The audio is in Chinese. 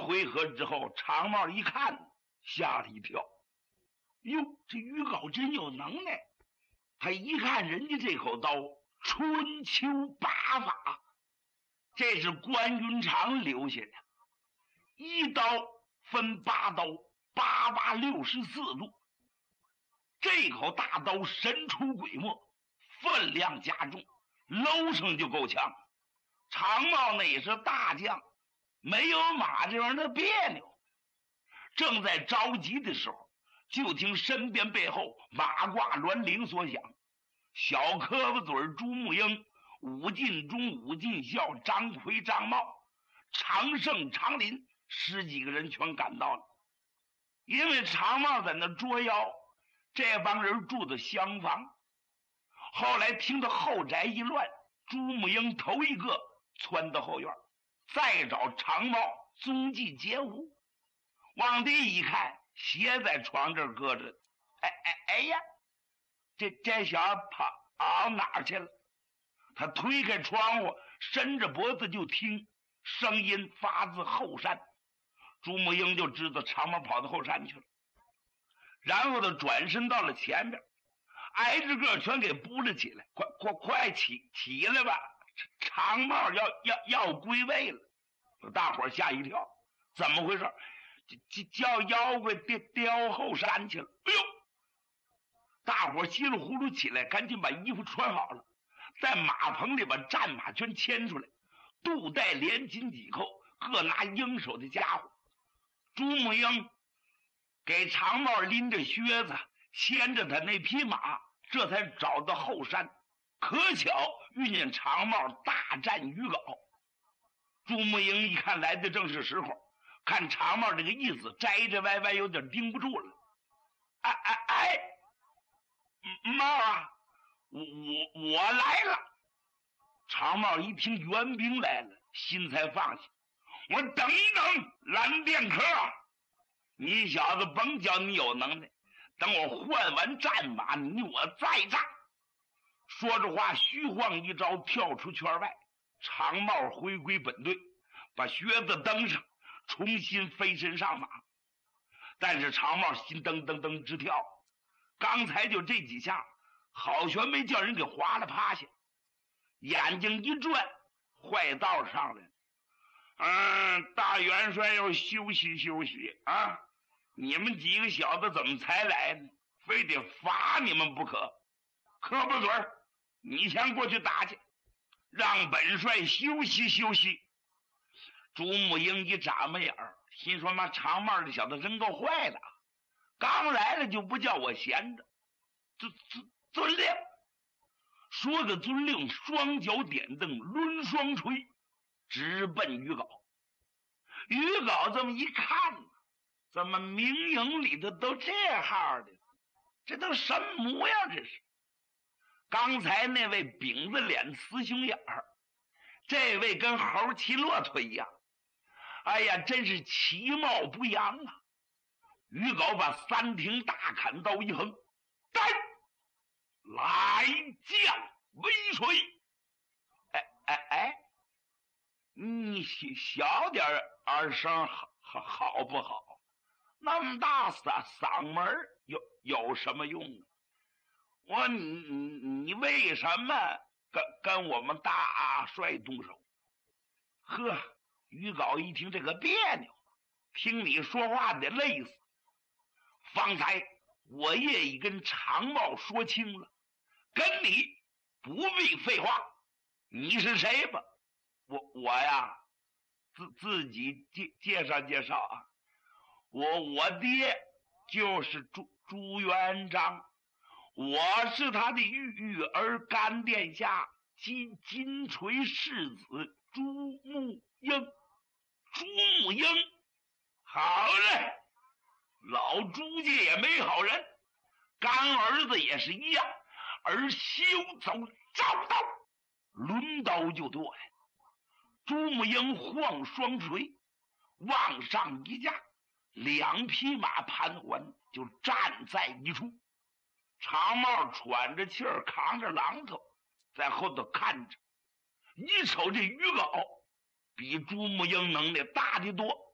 回合之后，长帽一看，吓了一跳。哟，这于皋真有能耐！他一看人家这口刀，春秋8法，这是关云长留下的，一刀分8刀，8把64度。这口大刀神出鬼没，分量加重，搂上就够呛。长帽那也是大将，没有马这玩意儿的别扭。正在着急的时候，就听身边背后马挂銮铃所响，小磕巴嘴朱木英、武进忠、武进孝、张奎、张茂、常胜、常林10几个人全赶到了。因为长帽在那捉妖，这帮人住的厢房。后来听到后宅一乱，朱木英头一个窜到后院，再找长帽踪迹皆无。往地一看，鞋在床这儿搁着。哎呀，这小子跑哪儿去了？他推开窗户，伸着脖子就听，声音发自后山。朱木英就知道长毛跑到后山去了，然后他转身到了前边，挨着个全给扑了起来。快起来吧，长毛要归位了。大伙吓一跳，怎么回事？叫妖怪叼后山去了。哎呦！大伙稀里糊涂起来，赶紧把衣服穿好了，在马棚里把战马全牵出来，肚带连紧几扣，各拿应手的家伙。朱木英给长帽拎着靴子，牵着他那匹马，这才找到后山。可巧遇见长帽大战于皋。朱木英一看来的正是时候，看长帽这个意思，摘着歪歪有点盯不住了。帽啊，我来了。长帽一听援兵来了，心才放下。我等蓝剑客，你小子甭叫你有能耐，等我换完战马，你我再战。说着话，虚晃一招，跳出圈外。长帽回归本队，把靴子蹬上，重新飞身上马。但是长帽心噔噔噔直跳，刚才就这几下，好悬没叫人给划了趴下。眼睛一转，坏道上来了。大元帅要休息休息啊！你们几个小子怎么才来呢？非得罚你们不可。磕巴嘴儿，你先过去打去，让本帅休息休息。朱木英一眨巴眼儿，心说妈长帽这小子真够坏的，刚来了就不叫我闲着。遵令。说个遵令，双脚点蹬，抡双锤，直奔于皋。于皋这么一看，怎么明营里头都这号的？这都什么模样？这是刚才那位饼子脸雌雄眼儿，这位跟猴骑骆驼一样。哎呀，真是其貌不扬啊！于皋把3挺大砍刀一横，带来将威水。你小点儿声好不好？那么大嗓门有什么用啊？你为什么跟我们大帅动手？呵，于皋一听这个别扭，听你说话得累死。方才我也已跟长帽说清了，跟你不必废话。你是谁吧？我呀，自己介绍啊。我爹就是朱元璋，我是他的育儿干殿下金锤世子朱木英。朱木英，好嘞，老朱家也没好人，干儿子也是一样，而休走招刀，抡刀就剁来。朱木英晃双锤，往上一架，2匹马盘桓，就站在一处。长帽喘着气儿，扛着榔头，在后头看着。一瞅这于皋比朱木英能耐大得多，